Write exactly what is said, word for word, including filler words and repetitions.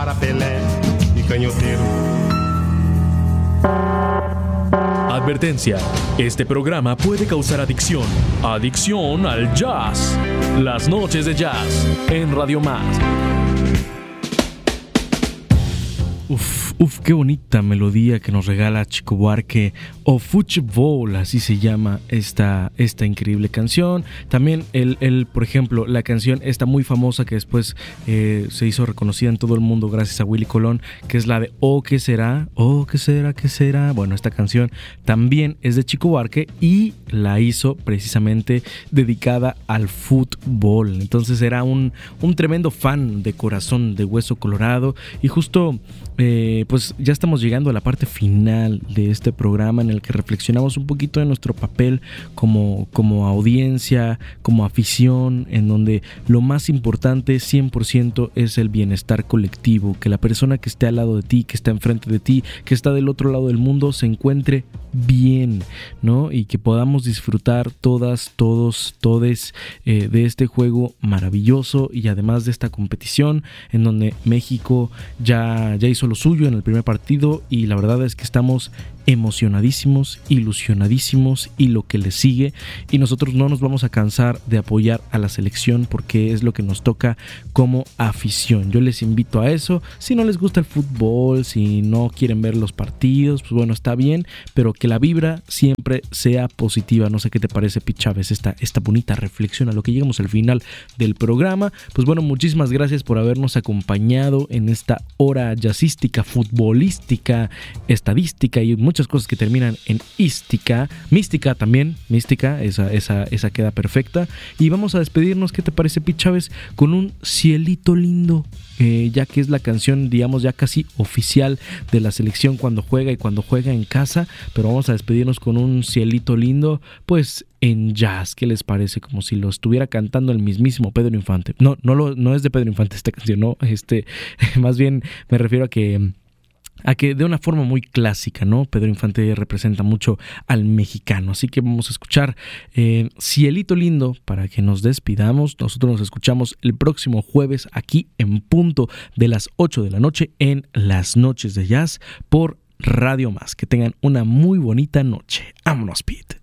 para Pelé y Cañotero. Advertencia: este programa puede causar adicción. Adicción al jazz. Las noches de jazz en Radio Más. Uf, uf, qué bonita melodía que nos regala Chico Buarque, o Fútbol, así se llama esta, esta increíble canción. También, el, el, por ejemplo, la canción esta muy famosa que después eh, se hizo reconocida en todo el mundo gracias a Willy Colón, que es la de Oh, ¿qué será? Oh, ¿qué será? ¿Qué será? Bueno, esta canción también es de Chico Buarque y la hizo precisamente dedicada al fútbol. Entonces era un, un tremendo fan de corazón, de hueso colorado, y justo... Eh, pues ya estamos llegando a la parte final de este programa en el que reflexionamos un poquito de nuestro papel como, como audiencia, como afición, en donde lo más importante cien por ciento es el bienestar colectivo, que la persona que esté al lado de ti, que está enfrente de ti, que está del otro lado del mundo se encuentre bien, ¿no? Y que podamos disfrutar todas, todos, todes eh, de este juego maravilloso y además de esta competición en donde México ya, ya hizo lo suyo en el primer partido y la verdad es que estamos emocionadísimos, ilusionadísimos y lo que le sigue, y nosotros no nos vamos a cansar de apoyar a la selección porque es lo que nos toca como afición. Yo les invito a eso. Si no les gusta el fútbol, si no quieren ver los partidos, pues bueno, está bien, pero que la vibra siempre sea positiva. No sé qué te parece, Pete Chávez, esta, esta bonita reflexión a lo que llegamos al final del programa. Pues bueno, muchísimas gracias por habernos acompañado en esta hora jazzística, futbolística, estadística y muchas cosas que terminan en ística, mística también, mística, esa, esa, esa queda perfecta. Y vamos a despedirnos, ¿qué te parece, Pete Chávez? Con un Cielito Lindo, eh, ya que es la canción, digamos, ya casi oficial de la selección cuando juega y cuando juega en casa, pero vamos a despedirnos con un Cielito Lindo, pues en jazz. ¿Qué les parece? Como si lo estuviera cantando el mismísimo Pedro Infante. No, no, lo, no es de Pedro Infante esta canción, no, este, más bien me refiero a que a que de una forma muy clásica, ¿no? Pedro Infante representa mucho al mexicano, así que vamos a escuchar eh, Cielito Lindo para que nos despidamos. Nosotros nos escuchamos el próximo jueves aquí en punto de las ocho de la noche en Las Noches de Jazz por Radio Más. Que tengan una muy bonita noche. Vámonos, Pete.